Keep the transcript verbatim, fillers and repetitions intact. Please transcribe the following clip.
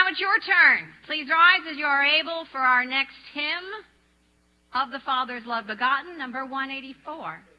now it's your turn. Please rise as you are able for our next hymn, Of the Father's Love Begotten, number one eighty-four.